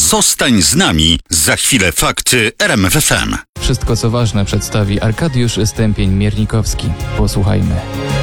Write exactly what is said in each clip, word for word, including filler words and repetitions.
Zostań z nami. Za chwilę fakty R M F F M. Wszystko co ważne przedstawi Arkadiusz Stępień-Miernikowski. Posłuchajmy.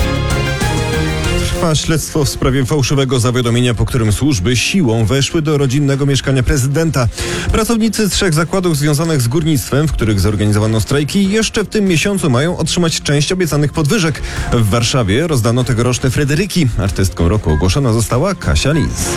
Trwa śledztwo w sprawie fałszywego zawiadomienia, po którym służby siłą weszły do rodzinnego mieszkania prezydenta. Pracownicy trzech zakładów związanych z górnictwem, w których zorganizowano strajki, jeszcze w tym miesiącu mają otrzymać część obiecanych podwyżek. W Warszawie rozdano tegoroczne Fryderyki. Artystką roku ogłoszona została Kasia Lins.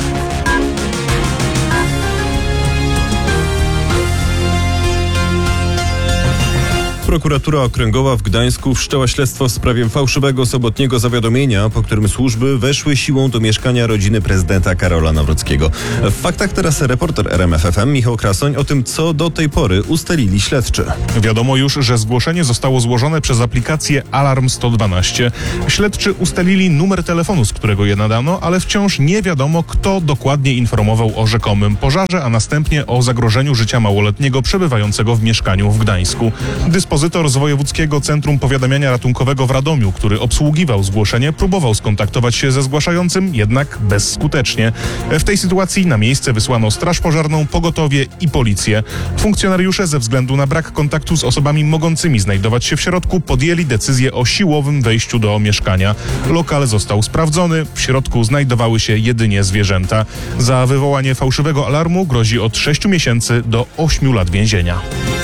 Prokuratura Okręgowa w Gdańsku wszczęła śledztwo w sprawie fałszywego sobotniego zawiadomienia, po którym służby weszły siłą do mieszkania rodziny prezydenta Karola Nawrockiego. W faktach teraz reporter R M F F M Michał Krasoń o tym, co do tej pory ustalili śledczy. Wiadomo już, że zgłoszenie zostało złożone przez aplikację Alarm sto dwanaście. Śledczy ustalili numer telefonu, z którego je nadano, ale wciąż nie wiadomo, kto dokładnie informował o rzekomym pożarze, a następnie o zagrożeniu życia małoletniego przebywającego w mieszkaniu w Gdańsku. Dyspozytor z Wojewódzkiego Centrum Powiadamiania Ratunkowego w Radomiu, który obsługiwał zgłoszenie, próbował skontaktować się ze zgłaszającym, jednak bezskutecznie. W tej sytuacji na miejsce wysłano straż pożarną, pogotowie i policję. Funkcjonariusze ze względu na brak kontaktu z osobami mogącymi znajdować się w środku podjęli decyzję o siłowym wejściu do mieszkania. Lokal został sprawdzony, w środku znajdowały się jedynie zwierzęta. Za wywołanie fałszywego alarmu grozi od sześciu miesięcy do ośmiu lat więzienia.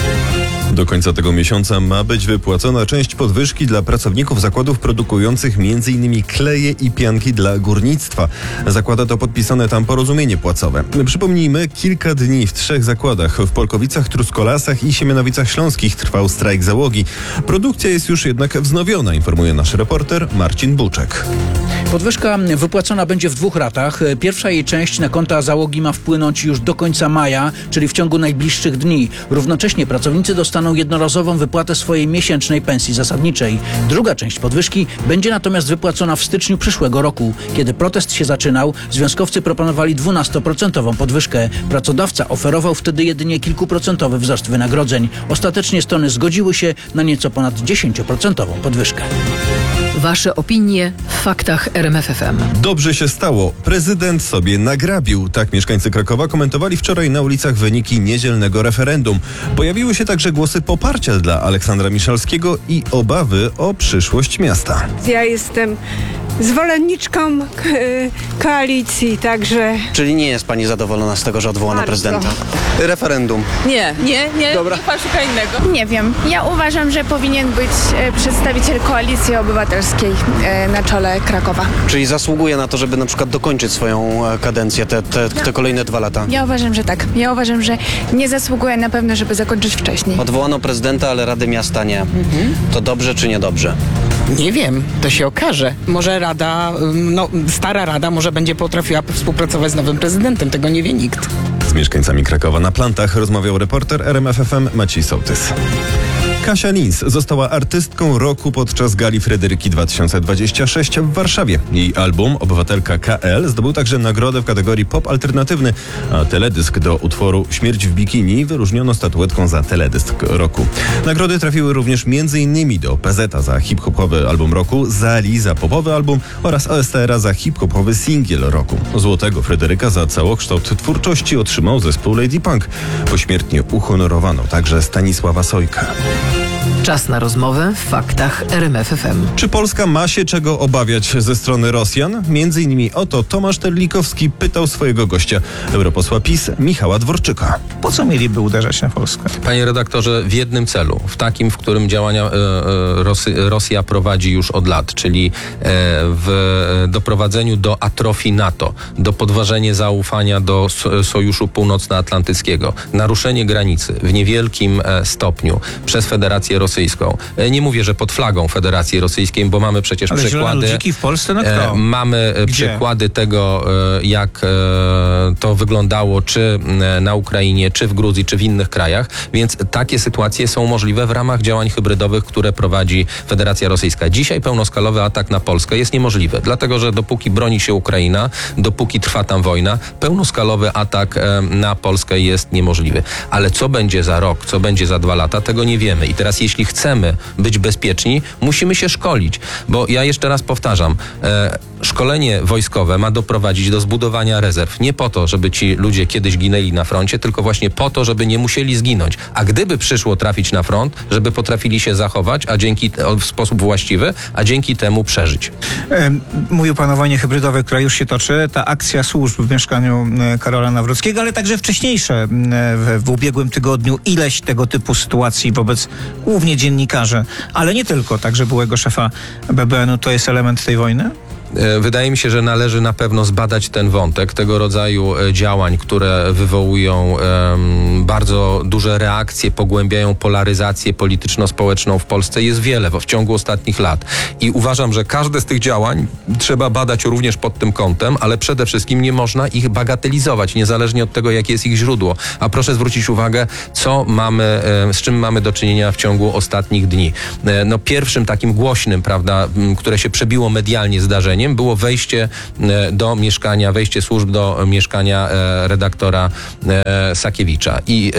Do końca tego miesiąca ma być wypłacona część podwyżki dla pracowników zakładów produkujących między innymi kleje i pianki dla górnictwa. Zakłada to podpisane tam porozumienie płacowe. Przypomnijmy, kilka dni w trzech zakładach w Polkowicach, Truskolasach i Siemianowicach Śląskich trwał strajk załogi. Produkcja jest już jednak wznowiona, informuje nasz reporter Marcin Buczek. Podwyżka wypłacona będzie w dwóch ratach. Pierwsza jej część na konta załogi ma wpłynąć już do końca maja, czyli w ciągu najbliższych dni. Równocześnie pracownicy dostaną jednorazową wypłatę swojej miesięcznej pensji zasadniczej. Druga część podwyżki będzie natomiast wypłacona w styczniu przyszłego roku. Kiedy protest się zaczynał, związkowcy proponowali dwunastoprocentową podwyżkę. Pracodawca oferował wtedy jedynie kilkuprocentowy wzrost wynagrodzeń. Ostatecznie strony zgodziły się na nieco ponad dziesięcioprocentową podwyżkę. Wasze opinie w faktach R M F F M. Dobrze się stało. Prezydent sobie nagrabił. Tak mieszkańcy Krakowa komentowali wczoraj na ulicach wyniki niedzielnego referendum. Pojawiły się także głosy poparcia dla Aleksandra Miszalskiego i obawy o przyszłość miasta. Ja jestem zwolenniczką ko- koalicji, także... Czyli nie jest pani zadowolona z tego, że odwołano Bardzo. prezydenta? Referendum. Nie, nie, nie. Dobra. Niech pan szuka innego. Nie wiem. Ja uważam, że powinien być e, przedstawiciel Koalicji Obywatelskiej e, na czele Krakowa. Czyli zasługuje na to, żeby na przykład dokończyć swoją e, kadencję, te, te, te kolejne dwa lata. Ja uważam, że tak. Ja uważam, że nie zasługuje na pewno, żeby zakończyć wcześniej. Odwołano prezydenta, ale Rady Miasta nie. Mhm. To dobrze czy niedobrze? Nie wiem, to się okaże. Może Rada, no stara Rada może będzie potrafiła współpracować z nowym prezydentem, tego nie wie nikt. Z mieszkańcami Krakowa na plantach rozmawiał reporter R M F F M Maciej Sołtys. Kasia Lins została artystką roku podczas gali Fryderyki dwa tysiące dwadzieścia sześć w Warszawie. Jej album Obywatelka K L zdobył także nagrodę w kategorii pop alternatywny, a teledysk do utworu Śmierć w bikini wyróżniono statuetką za teledysk roku. Nagrody trafiły również m.in. do P Z a za hip-hopowy album roku, Zali za popowy album oraz O S T R a za hip-hopowy singiel roku. Złotego Fryderyka za całokształt twórczości otrzymał zespół Lady Punk. Pośmiertnie uhonorowano także Stanisława Sojka. Czas na rozmowę w faktach R M F F M. Czy Polska ma się czego obawiać ze strony Rosjan? Między innymi o to Tomasz Terlikowski pytał swojego gościa, europosła PiS Michała Dworczyka. Po co mieliby uderzać na Polskę? Panie redaktorze, w jednym celu, w takim, w którym działania e, Rosy, Rosja prowadzi już od lat, czyli e, w doprowadzeniu do atrofii NATO, do podważenia zaufania do Sojuszu Północnoatlantyckiego, naruszenie granicy w niewielkim e, stopniu przez Federację Rosyjską. E, nie mówię, że pod flagą Federacji Rosyjskiej, bo mamy przecież Ale przykłady. ludziki w Polsce, no kto? E, mamy Gdzie? przykłady tego, e, jak e, to wyglądało, czy e, na Ukrainie, czy w Gruzji, czy w innych krajach, więc takie sytuacje są możliwe w ramach działań hybrydowych, które prowadzi Federacja Rosyjska. Dzisiaj pełnoskalowy atak na Polskę jest niemożliwy, dlatego że dopóki broni się Ukraina, dopóki trwa tam wojna, pełnoskalowy atak e, na Polskę jest niemożliwy. Ale co będzie za rok, co będzie za dwa lata, tego nie wiemy. I teraz jeśli chcemy być bezpieczni, musimy się szkolić, bo ja jeszcze raz powtarzam, e, szkolenie wojskowe ma doprowadzić do zbudowania rezerw. Nie po to, żeby ci ludzie kiedyś ginęli na froncie, tylko właśnie po to, żeby nie musieli zginąć. A gdyby przyszło trafić na front, żeby potrafili się zachować, a dzięki w sposób właściwy, a dzięki temu przeżyć. Mówił pan o wojnie hybrydowej, która już się toczy. Ta akcja służb w mieszkaniu Karola Nawrockiego, ale także wcześniejsze w, w ubiegłym tygodniu ileś tego typu sytuacji wobec głównie dziennikarzy, ale nie tylko, także byłego szefa B B N-u, to jest element tej wojny? Wydaje mi się, że należy na pewno zbadać ten wątek. Tego rodzaju działań, które wywołują um, bardzo duże reakcje, pogłębiają polaryzację polityczno-społeczną w Polsce, jest wiele w, w ciągu ostatnich lat. I uważam, że każde z tych działań trzeba badać również pod tym kątem, ale przede wszystkim nie można ich bagatelizować, niezależnie od tego, jakie jest ich źródło. A proszę zwrócić uwagę, co mamy, z czym mamy do czynienia w ciągu ostatnich dni. No, pierwszym takim głośnym, prawda, które się przebiło medialnie zdarzeniem, było wejście do mieszkania, wejście służb do mieszkania redaktora Sakiewicza. I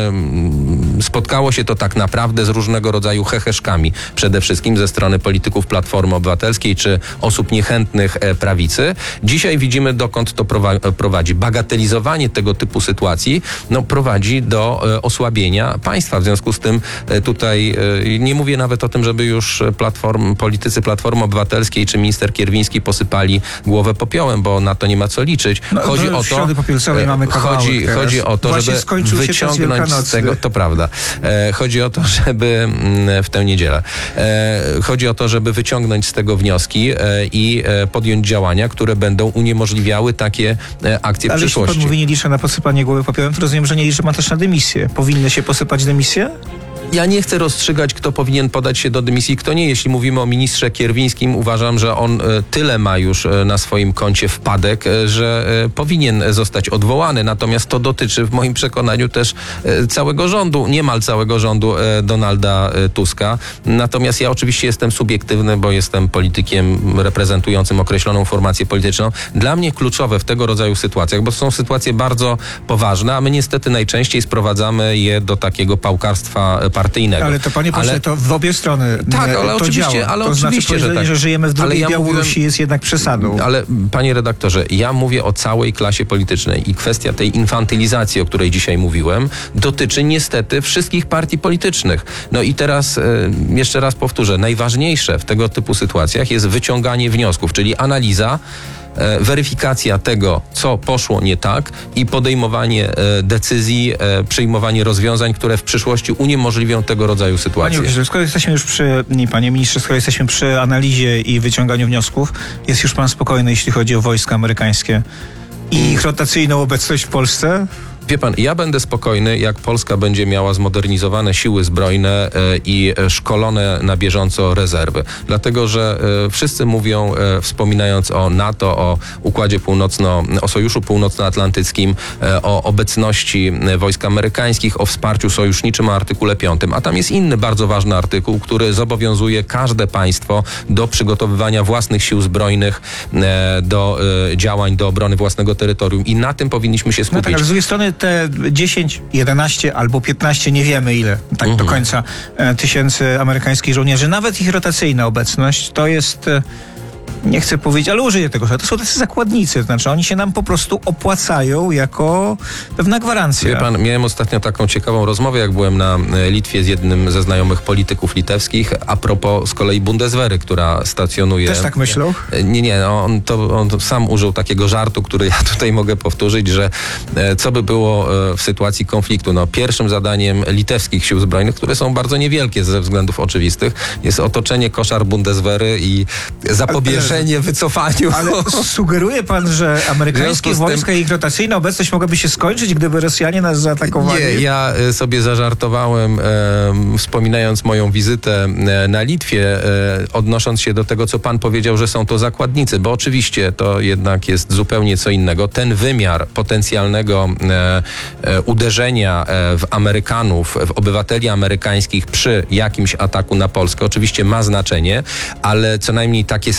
spotkało się to tak naprawdę z różnego rodzaju heheszkami. Przede wszystkim ze strony polityków Platformy Obywatelskiej czy osób niechętnych prawicy. Dzisiaj widzimy, dokąd to prowadzi. Bagatelizowanie tego typu sytuacji no, prowadzi do osłabienia państwa. W związku z tym tutaj nie mówię nawet o tym, żeby już platform, politycy Platformy Obywatelskiej czy minister Kierwiński posypali głowę popiołem, bo na to nie ma co liczyć. Chodzi no, o to, mamy chodzi, chodzi o to, Właśnie żeby wyciągnąć z tego, to prawda, e, chodzi o to, żeby w tę niedzielę, e, chodzi o to, żeby wyciągnąć z tego wnioski e, i e, podjąć działania, które będą uniemożliwiały takie e, akcje w Ale przyszłości. jeśli pan mówi, nie liczę na posypanie głowy popiołem, to rozumiem, że nie liczy pan też na dymisję. Powinny się posypać dymisję? Ja nie chcę rozstrzygać, kto powinien podać się do dymisji, kto nie. Jeśli mówimy o ministrze Kierwińskim, uważam, że on e, tyle ma już e, na swoim koncie wpadek, e, że e, powinien zostać odwołany. Natomiast to dotyczy w moim przekonaniu też e, całego rządu, niemal całego rządu e, Donalda e, Tuska. Natomiast ja oczywiście jestem subiektywny, bo jestem politykiem reprezentującym określoną formację polityczną. Dla mnie kluczowe w tego rodzaju sytuacjach, bo są sytuacje bardzo poważne, a my niestety najczęściej sprowadzamy je do takiego pałkarstwa partyjnego. Ale to panie pośle, ale... to w obie strony tak, ale to oczywiście, działa. ale to oczywiście, znaczy, że, tak. że żyjemy w drugiej ja Białorusi mówiłem, jest jednak przesadą. Ale panie redaktorze, ja mówię o całej klasie politycznej i kwestia tej infantylizacji, o której dzisiaj mówiłem, dotyczy niestety wszystkich partii politycznych. No i teraz e, jeszcze raz powtórzę, najważniejsze w tego typu sytuacjach jest wyciąganie wniosków, czyli analiza, weryfikacja tego, co poszło nie tak i podejmowanie e, decyzji, e, przyjmowanie rozwiązań, które w przyszłości uniemożliwią tego rodzaju sytuacje. Panie, skoro jesteśmy już przy, nie, panie ministrze, skoro jesteśmy przy analizie i wyciąganiu wniosków, jest już pan spokojny, jeśli chodzi o wojska amerykańskie i ich rotacyjną obecność w Polsce? Wie pan, ja będę spokojny, jak Polska będzie miała zmodernizowane siły zbrojne e, i szkolone na bieżąco rezerwy. Dlatego, że e, wszyscy mówią, e, wspominając o NATO, o Układzie Północno, o Sojuszu Północnoatlantyckim, e, o obecności wojsk amerykańskich, o wsparciu sojuszniczym, o artykule piątym. A tam jest inny bardzo ważny artykuł, który zobowiązuje każde państwo do przygotowywania własnych sił zbrojnych, e, do e, działań, do obrony własnego terytorium. I na tym powinniśmy się skupić. No tak, ale z drugiej strony te dziesięć, jedenaście albo piętnaście, nie wiemy ile, tak mhm. do końca, e, tysięcy amerykańskich żołnierzy, nawet ich rotacyjna obecność, to jest... E, nie chcę powiedzieć, ale użyję tego, że to są tacy zakładnicy, to znaczy oni się nam po prostu opłacają jako pewna gwarancja. Wie pan, miałem ostatnio taką ciekawą rozmowę, jak byłem na Litwie z jednym ze znajomych polityków litewskich, a propos z kolei Bundeswehry, która stacjonuje... Też tak myślą? Nie, nie, on, to, on sam użył takiego żartu, który ja tutaj mogę powtórzyć, że co by było w sytuacji konfliktu. No, pierwszym zadaniem litewskich sił zbrojnych, które są bardzo niewielkie ze względów oczywistych, jest otoczenie koszar Bundeswehry i zapobieżenie wycofaniu. Ale sugeruje pan, że amerykańskie wojska i ich rotacyjna obecność mogłaby się skończyć, gdyby Rosjanie nas zaatakowali? Nie, ja sobie zażartowałem, e, wspominając moją wizytę na Litwie, e, odnosząc się do tego, co pan powiedział, że są to zakładnicy, bo oczywiście to jednak jest zupełnie co innego. Ten wymiar potencjalnego e, e, uderzenia e, w Amerykanów, w obywateli amerykańskich przy jakimś ataku na Polskę oczywiście ma znaczenie, ale co najmniej takie samo znaczenie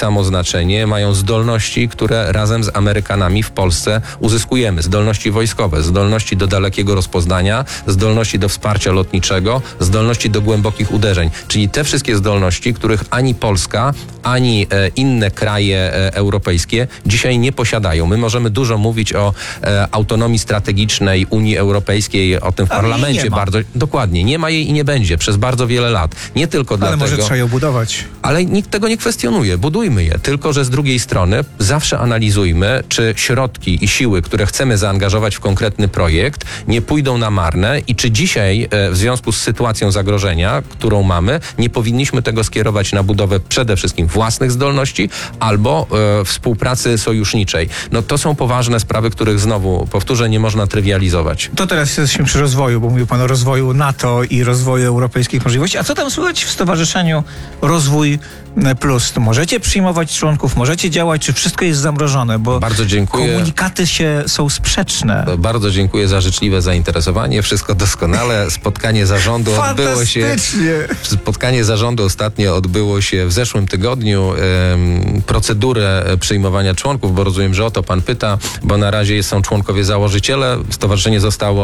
znaczenie, mają zdolności, które razem z Amerykanami w Polsce uzyskujemy. Zdolności wojskowe, zdolności do dalekiego rozpoznania, zdolności do wsparcia lotniczego, zdolności do głębokich uderzeń. Czyli te wszystkie zdolności, których ani Polska, ani e, inne kraje e, europejskie dzisiaj nie posiadają. My możemy dużo mówić o e, autonomii strategicznej Unii Europejskiej, o tym w Ale parlamencie jej nie ma. bardzo. Dokładnie, nie ma jej i nie będzie przez bardzo wiele lat. Nie tylko Ale dlatego... może trzeba ją budować. Ale nikt tego nie kwestionuje. Budujmy je. Tylko że z drugiej strony zawsze analizujmy, czy środki i siły, które chcemy zaangażować w konkretny projekt, nie pójdą na marne i czy dzisiaj e, w związku z sytuacją zagrożenia, którą mamy, nie powinniśmy tego skierować na budowę przede wszystkim własnych zdolności albo e, współpracy sojuszniczej. No to są poważne sprawy, których znowu, powtórzę, nie można trywializować. To teraz jesteśmy przy rozwoju, bo mówił pan o rozwoju NATO i rozwoju europejskich możliwości. A co tam słychać w Stowarzyszeniu Rozwój Plus? To możecie przyjmować członków, możecie działać, czy wszystko jest zamrożone? Bo Bardzo dziękuję. komunikaty się są sprzeczne. Bardzo dziękuję za życzliwe zainteresowanie. Wszystko doskonale. Spotkanie zarządu odbyło się... Fantastycznie. Spotkanie zarządu ostatnio odbyło się w zeszłym tygodniu. Ym, procedurę przyjmowania członków, bo rozumiem, że o to pan pyta, bo na razie są członkowie założyciele. Stowarzyszenie zostało